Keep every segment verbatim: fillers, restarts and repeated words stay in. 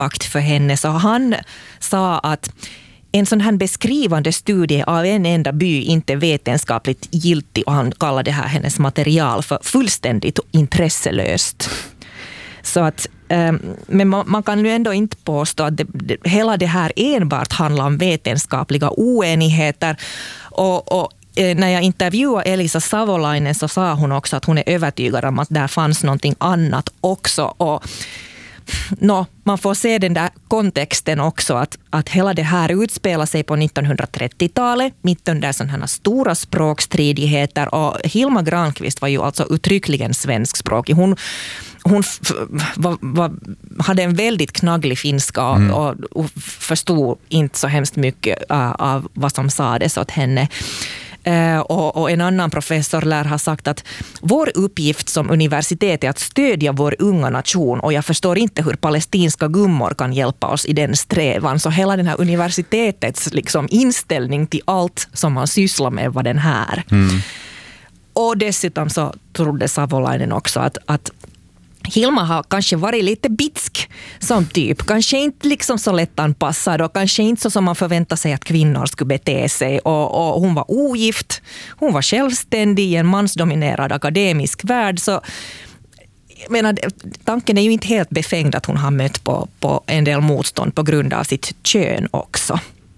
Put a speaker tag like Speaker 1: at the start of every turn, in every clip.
Speaker 1: impact för henne, så han sa att en sån här beskrivande studie av en enda by inte vetenskapligt giltig, och han kallade det här hennes material för fullständigt intresselöst. Så att, men man kan ju ändå inte påstå att det, det, hela det här enbart handlar om vetenskapliga oenigheter. Och, och när jag intervjuade Elisa Savolainen så sa hon också att hon är övertygad om att där fanns någonting annat också. Och no, man får se den där kontexten också, att, att hela det här utspelar sig på nittonhundratrettiotalet, mitt under sådana stora språkstridigheter, och Hilma Granqvist var ju alltså uttryckligen svenskspråkig. Hon, hon f- var, var, hade en väldigt knagglig finska och, mm. och, och förstod inte så hemskt mycket uh, av vad som sades åt henne. Uh, och, och en annan professor lär ha sagt att vår uppgift som universitet är att stödja vår unga nation, och jag förstår inte hur palestinska gummor kan hjälpa oss i den strävan. Så hela den här universitetets liksom inställning till allt som man sysslar med var den här. Mm. Och dessutom så trodde Savolainen också att, att Hilma har kanske varit lite bitsk som typ. Kanske inte liksom så lättanpassad och kanske inte så som man förväntar sig att kvinnor skulle bete sig. Och, och hon var ogift, hon var självständig i en mansdominerad akademisk värld. Så jag menar, tanken är ju inte helt befängd att hon har mött på, på en del motstånd på grund av sitt kön också.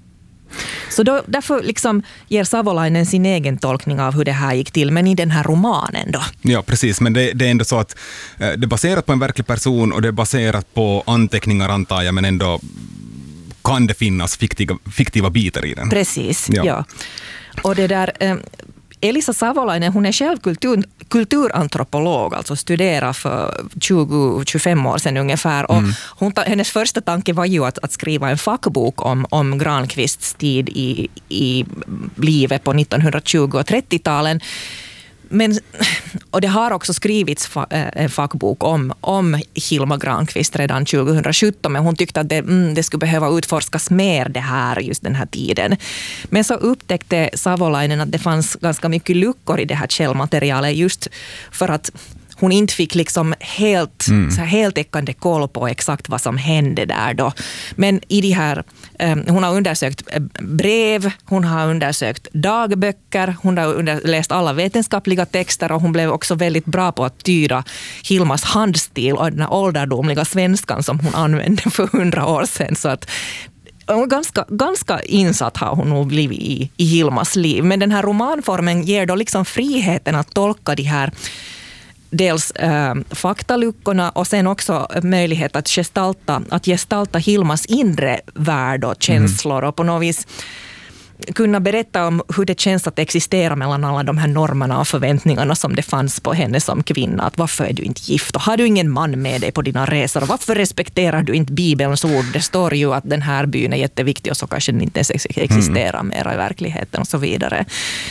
Speaker 1: Så då, därför liksom ger Savolainen sin egen tolkning av hur det här gick till, men i den här romanen då.
Speaker 2: Ja, precis, men det, det är ändå så att eh, det är baserat på en verklig person och det är baserat på anteckningar, antar jag, men ändå kan det finnas fiktiva, fiktiva bitar i den.
Speaker 1: Precis, ja. ja. Och det där... Eh, Elisa Savolainen, hon är själv kultur, kulturantropolog, alltså studerar för tjugo till tjugofem år sedan ungefär. Och mm. hon, hennes första tanke var ju att, att skriva en fackbok om, om Granqvists tid i, i livet på nittonhundratjugo- och trettio-talen. Men, och det har också skrivits en fackbok om, om Hilma Granqvist redan tjugohundrasjutton, men hon tyckte att det, mm, det skulle behöva utforskas mer det här just den här tiden. Men så upptäckte Savolainen att det fanns ganska mycket luckor i det här källmaterialet, just för att hon inte fick liksom helt, mm. så här heltäckande koll på exakt vad som hände där då. Men i de här, um, hon har undersökt brev, hon har undersökt dagböcker, hon har under, läst alla vetenskapliga texter, och hon blev också väldigt bra på att tyda Hilmas handstil och den här ålderdomliga svenskan som hon använde för hundra år sedan. Så att Ganska, ganska insatt har hon nog blivit i, i Hilmas liv. Men den här romanformen ger då liksom friheten att tolka de här dels äh, faktaluckorna och sen också möjlighet att gestalta, att gestalta Hilmas inre värld och känslor mm. och på något vis kunna berätta om hur det känns att existera mellan alla de här normerna och förväntningarna som det fanns på henne som kvinna. Att varför är du inte gift och har du ingen man med dig på dina resor? Och varför respekterar du inte Bibelns ord? Det står ju att den här byn är jätteviktig och så kanske den inte ens existerar mm. mer i verkligheten och så vidare.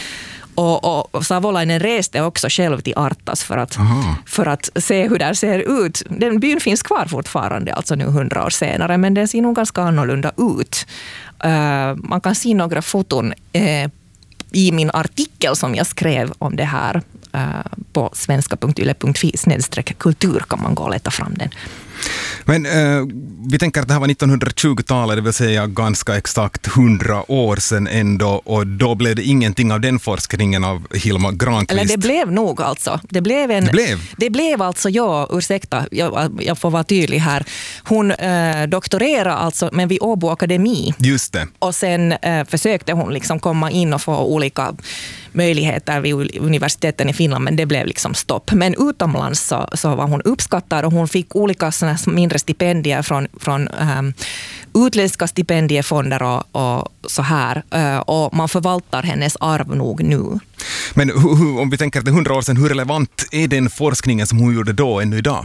Speaker 1: Och, och Savolainen reste också själv till Artas för att, för att se hur det ser ut. Den byn finns kvar fortfarande, alltså nu hundra år senare, men den ser nog ganska annorlunda ut. Uh, man kan se några foton uh, i min artikel som jag skrev om det här uh, på svenska punkt yle punkt fi snedstreck kultur kan man gå och leta fram den.
Speaker 2: Men eh, vi tänker att det här var nittonhundratjugotalet, det vill säga ganska exakt hundra år sedan ändå, och då blev det ingenting av den forskningen av Hilma Granqvist.
Speaker 1: Eller det blev nog alltså. Det blev, en,
Speaker 2: det blev?
Speaker 1: Det blev alltså, ja, ursäkta, jag, jag får vara tydlig här. Hon eh, doktorerade alltså, men vid Åbo Akademi.
Speaker 2: Just det.
Speaker 1: Och sen eh, försökte hon liksom komma in och få olika möjligheter vid universiteten i Finland, men det blev liksom stopp. Men utomlands så, så var hon uppskattad och hon fick olika såna mindre stipendier från, från um, utländska stipendiefonder och, och så här. Uh, och man förvaltar hennes arv nog nu.
Speaker 2: Men hu, hu, om vi tänker att det är hundra år sedan, hur relevant är den forskningen som hon gjorde då ännu idag?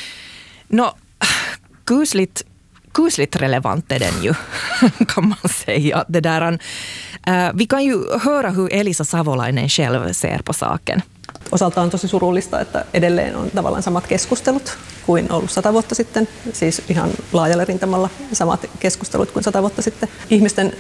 Speaker 1: Nå, kusligt kusligt relevant är den ju, kan man säga. Det där, uh, vi kan ju höra hur Elisa Savolainen själv ser på saken.
Speaker 3: Osalta on tosi surullista, että edelleen on tavallaan samat keskustelut kuin ollut sata vuotta sitten. Siis ihan laajalla rintamalla samat keskustelut kuin sata vuotta sitten. Ihmisten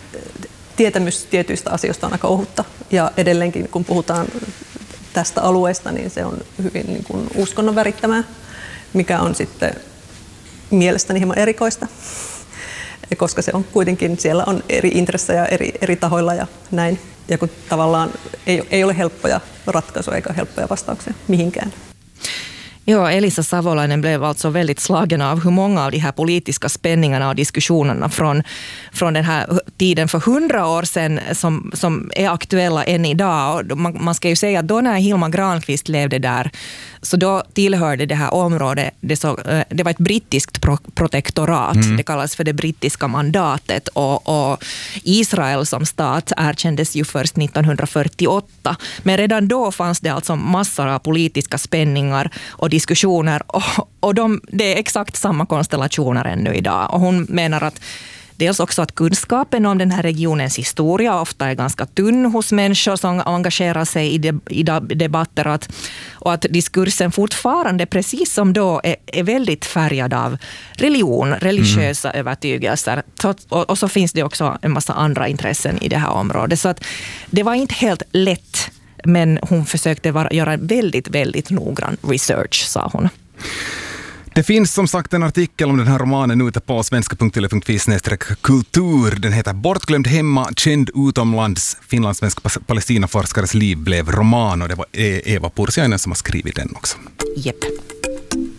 Speaker 3: tietämys tietyistä asioista on aika ohutta. Ja edelleenkin kun puhutaan tästä alueesta, niin se on hyvin niin kuin uskonnon värittämää, mikä on sitten mielestäni hieman erikoista, koska se on kuitenkin, siellä on eri intressejä eri, eri tahoilla ja näin. Ja kun tavallaan ei, ei ole helppoja ratkaisuja eikä helppoja vastauksia mihinkään.
Speaker 1: Ja, Elisa Savolainen blev alltså väldigt slagen av hur många av de här politiska spänningarna och diskussionerna från, från den här tiden för hundra år sedan som, som är aktuella än idag. Och man, man ska ju säga att då när Hilma Granqvist levde där, så då tillhörde det här området, det, så, det var ett brittiskt pro, protektorat, mm. det kallas för det brittiska mandatet, och, och Israel som stat erkändes ju först nittonhundrafyrtioåtta. Men redan då fanns det alltså massor av politiska spänningar och diskussioner, och, och de, det är exakt samma konstellationer ännu idag. Och hon menar att dels också att kunskapen om den här regionens historia ofta är ganska tunn hos människor som engagerar sig i, de, i debatter, att, och att diskursen fortfarande, precis som då, är, är väldigt färgad av religion, religiösa mm. övertygelser. Så, och, och så finns det också en massa andra intressen i det här området. Så att det var inte helt lätt, men hon försökte vara, göra väldigt, väldigt noggrann research, sa hon.
Speaker 2: Det finns som sagt en artikel om den här romanen ute på svenska punkt yle punkt fi snedstreck kultur. Den heter Bortglömd hemma, känd utomlands. Finlandssvensk palestinaforskares liv blev roman, och det var Eva Pursiainen som har skrivit den också.
Speaker 1: Jepp.